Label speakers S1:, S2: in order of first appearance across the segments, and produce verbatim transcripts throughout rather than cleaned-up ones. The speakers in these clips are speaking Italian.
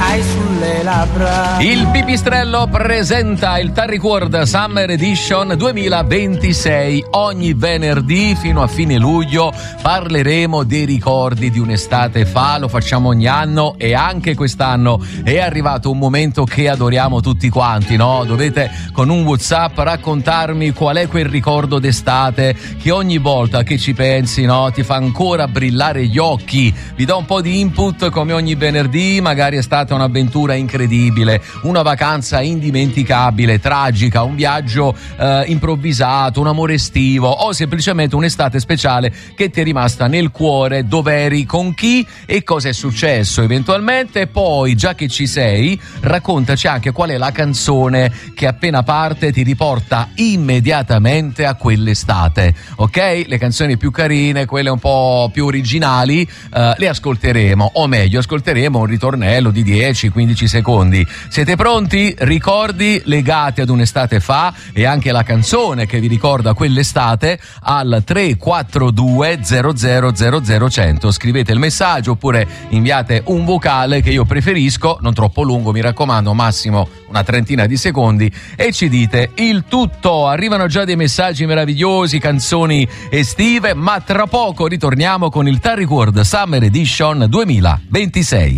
S1: hai sulle labbra.
S2: Il Pipistrello presenta il Tarry World Summer Edition duemilaventisei. Ogni venerdì fino a fine luglio parleremo dei ricordi di un'estate fa, lo facciamo ogni anno e anche quest'anno è arrivato un momento che adoriamo tutti quanti, no? Dovete con un WhatsApp raccontarmi qual è quel ricordo d'estate che ogni volta che ci pensi, no, ti fa ancora brillare gli occhi. Vi do un po' di input come ogni venerdì, magari è stata un'avventura incredibile, una vacanza indimenticabile, tragica, un viaggio eh, improvvisato, un amore estivo o semplicemente un'estate speciale che ti è rimasta nel cuore, dov'eri, con chi e cosa è successo eventualmente. Poi, già che ci sei, raccontaci anche qual è la canzone che appena parte ti riporta immediatamente a quell'estate, ok? Le canzoni più carine, quelle un po' più originali, eh, le ascolteremo, o meglio ascolteremo un ritornello di dieci quindici secondi. Siete pronti? Ricordi legati ad un'estate fa e anche la canzone che vi ricorda quell'estate al tre quattro due zero zero zero zero cento. Scrivete il messaggio oppure inviate un vocale che io preferisco, non troppo lungo, mi raccomando, massimo una trentina di secondi, e ci dite il tutto. Arrivano già dei messaggi meravigliosi, canzoni estive, ma tra poco ritorniamo con il Tarry World Summer Edition duemilaventisei.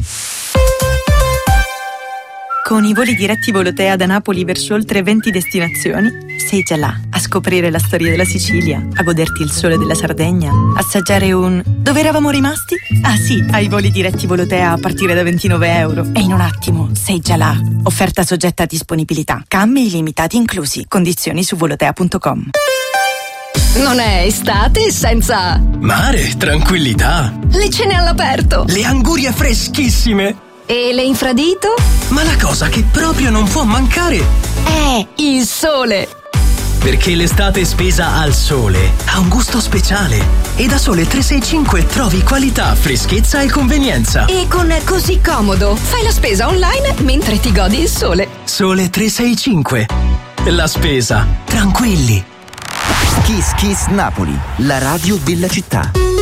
S3: Con i voli diretti Volotea da Napoli verso oltre venti destinazioni, sei già là a scoprire la storia della Sicilia, a goderti il sole della Sardegna, assaggiare un... Dove eravamo rimasti? Ah sì, ai voli diretti Volotea a partire da ventinove euro. E in un attimo sei già là. Offerta soggetta a disponibilità. Cambi illimitati inclusi. Condizioni su volotea punto com.
S4: Non è estate senza...
S5: mare, tranquillità.
S4: Le cene all'aperto.
S5: Le angurie freschissime.
S4: E le infradito?
S5: Ma la cosa che proprio non può mancare
S4: è il sole.
S5: Perché l'estate spesa al sole ha un gusto speciale. E da Sole trecentosessantacinque trovi qualità, freschezza e convenienza.
S4: E con Così Comodo fai la spesa online mentre ti godi il sole.
S5: Sole trecentosessantacinque. La spesa tranquilli.
S6: Kiss Kiss Napoli, la radio della città.